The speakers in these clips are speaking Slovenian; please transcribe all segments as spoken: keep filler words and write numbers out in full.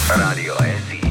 Radio S I.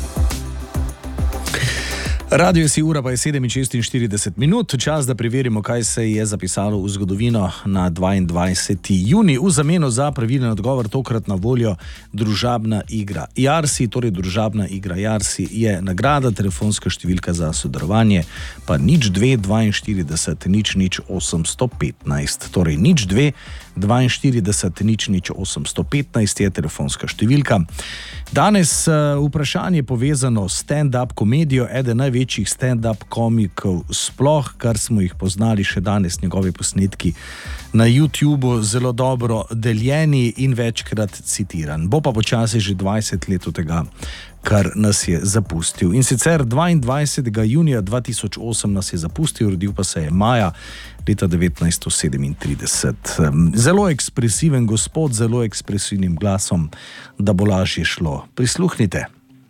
Radio S I, ura pa je sedem in šestinštirideset minut, čas, da preverimo, kaj se je zapisalo v zgodovino na dvaindvajseti junij. V zameno za pravilen odgovor tokrat na voljo družabna igra Jarsi, torej družabna igra Jarsi je nagrada, telefonska številka za sodelovanje pa nič dve dvainštirideset nič nič osemsto petnajst, torej nič dve dvainštirideset nič nič osemsto petnajst je telefonska številka. Danes uh, vprašanje povezano s stand-up komedijo, eden največjih stand-up komikov sploh, kar smo jih poznali še danes, njegovi posnetki na YouTubu zelo dobro deljeni in večkrat citiran. Bo pa počasi že dvajset let od tega, kar nas je zapustil. In sicer dvaindvajsetega junija dva tisoč osem nas je zapustil, rodil pa se je maja leta devetnajststo sedemintrideset. Zelo ekspresiven gospod, zelo ekspresivnim glasom, da bo lažje šlo. Prisluhnite.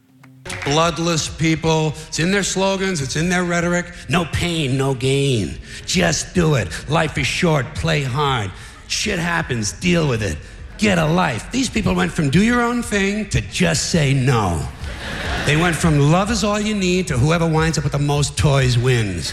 Bloodless people, it's in their slogans, it's in their rhetoric. No pain, no gain. Just do it. Life is short, play hard. Shit happens, deal with it. Get a life. These people went from do your own thing to just say no. They went from love is all you need to whoever winds up with the most toys wins.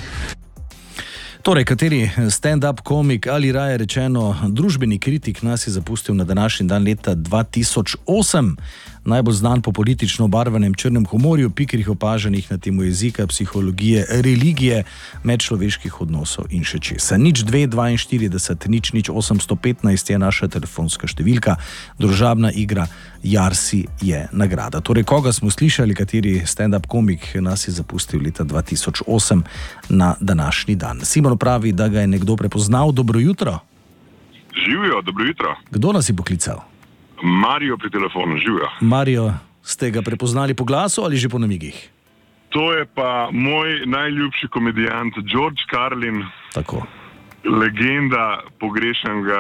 Torej, kateri stand-up komik ali raje rečeno družbeni kritik nas je zapustil na današnji dan leta dva tisoč osem. Najbolj znan po politično obarvanem črnem humorju, pikrih opažanjih na temo jezika, psihologije, religije, medčloveških odnosov in še česa. Nič dve dvainštirideset nič nič osemsto petnajst je naša telefonska številka, družabna igra Jarsi je nagrada. Torej, koga smo slišali, kateri stand-up komik nas je zapustil leta dva tisoč osem na današnji dan. Simon pravi, da ga je nekdo prepoznal. Dobro jutro. Živijo, dobro jutro. Kdo nas je poklical? Mario pri telefonu, živijo. Mario, ste ga prepoznali po glasu ali že po namigih? To je pa moj najljubši komedijant George Carlin. Tako. Legenda, pogrešam ga.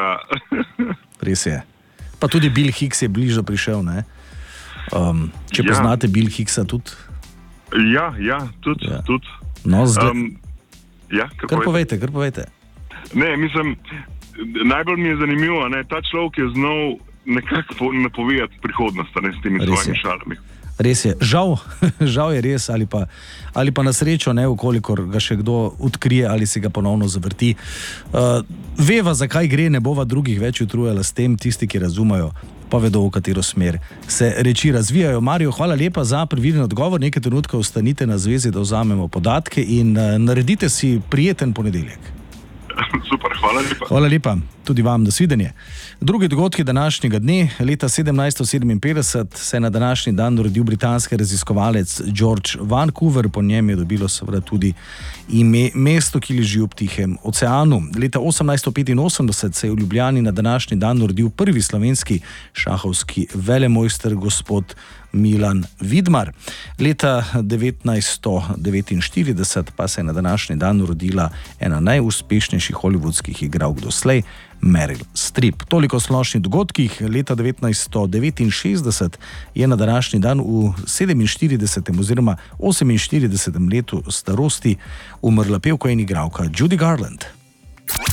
Res je. Pa tudi Bill Hicks je bližje prišel, ne? Um, če ja. Poznate Bill Hicksa tudi? Ja, ja, tudi. Ja. Tud. No, zgled... um, ja, kar povejte, kar povejte. Ne, mislim, najbolj mi je zanimivo, ne, ta človek je znal nekako napovedati prihodnost, ne, s temi svojimi šalami. Res je. Žal, žal je res, ali pa, ali pa na srečo, ne, ukolikor ga še kdo odkrije ali si ga ponovno zavrti. Uh, veva, zakaj gre, ne bova drugih več utrujala s tem, tisti, ki razumejo, pa vedo, v katero smer se reči razvijajo. Mario, hvala lepa za pravilen odgovor. Nekaj trenutka ostanite na zvezi, da vzamemo podatke in uh, naredite si prijeten ponedeljek. Super, hvala lepa. Hvala lepa, tudi vam, nasvidenje. Drugi dogodki današnjega dne, leta sedemnajststo sedeminpetdeset, se je na današnji dan rodil britanski raziskovalec George Vancouver, po njem je dobilo seveda tudi ime mesto, ki leži ob Tihem oceanu. Leta osemnajststo petinosemdeset se je v Ljubljani na današnji dan rodil prvi slovenski šahovski velemojster gospod Milan Vidmar. Leta devetnajststo devetinštirideset pa se je na današnji dan rodila ena najuspešnejših hollywoodskih igralk doslej, Meryl Streep. Toliko o splošnih dogodkih. Leta devetnajststo devetinšestdeset je na današnji dan v sedeminštiridesetem oziroma oseminštiridesetem letu starosti umrla pevka in igralka Judy Garland.